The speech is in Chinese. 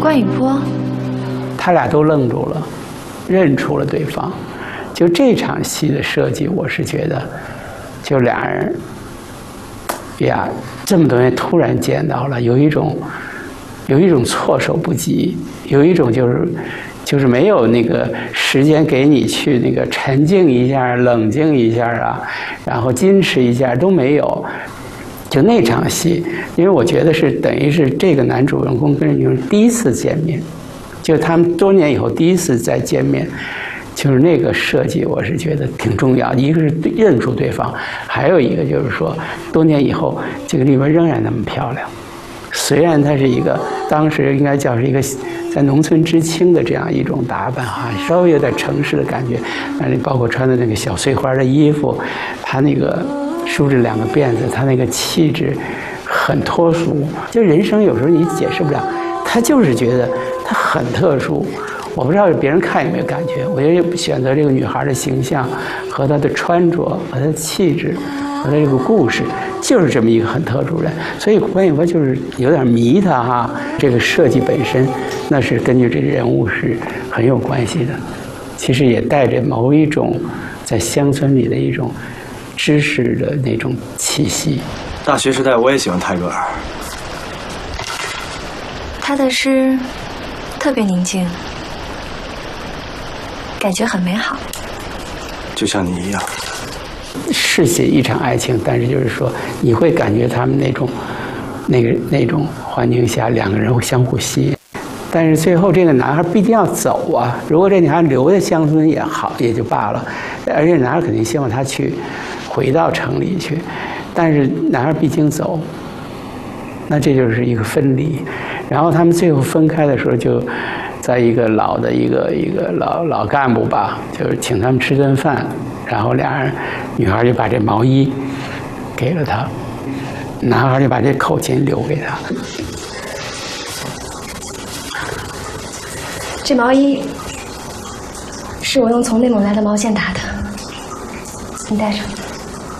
关雨波， 他俩都愣住了，认出了对方。就这场戏的设计，我是觉得，就俩人呀，这么多年突然见到了，有一种措手不及，有一种就是没有那个时间给你去那个沉静一下、冷静一下啊，然后矜持一下都没有。就那场戏，因为我觉得是等于是这个男主人公跟女主第一次见面，就他们多年以后第一次再见面，就是那个设计，我是觉得挺重要的。一个是认出对方，还有一个就是说，多年以后这个丽文仍然那么漂亮。虽然她是一个当时应该叫是一个在农村知青的这样一种打扮哈，稍微有点城市的感觉，但是包括穿的那个小碎花的衣服，她那个梳着两个辫子，她那个气质很脱俗。就人生有时候你解释不了，她就是觉得她很特殊。我不知道别人看有没有感觉，我觉得选择这个女孩的形象和她的穿着和她的气质和她这个故事，就是这么一个很特殊人。所以关雨波就是有点迷她哈，这个设计本身那是根据这个人物是很有关系的，其实也带着某一种在乡村里的一种知识的那种气息。 大学时代我也喜欢泰戈尔， 他的诗特别宁静，感觉很美好， 就像你一样。 是写一场爱情，但是就是说你会感觉他们那种环境下两个人会相互吸引，但是最后这个男孩必定要走啊。如果这女孩留在乡村也好，也就罢了，而且男孩肯定希望她回到城里去，但是男孩毕竟走，那这就是一个分离。然后他们最后分开的时候，就在一个老的一个老干部吧，就是请他们吃顿饭，然后俩人女孩就把这毛衣给了他，男孩就把这口琴留给他。 这毛衣是我用从内蒙来的毛线打的，你带上。